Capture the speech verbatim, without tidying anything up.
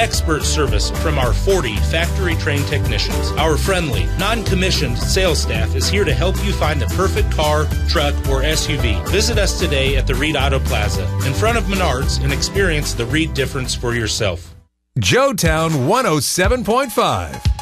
expert service from our forty factory-trained technicians. Our friendly, non-commissioned sales staff is here to help you find the perfect car, truck, or S U V. Visit us today at the Reed Auto Plaza in front of Menards and experience the Reed difference for yourself. Joetown one oh seven point five.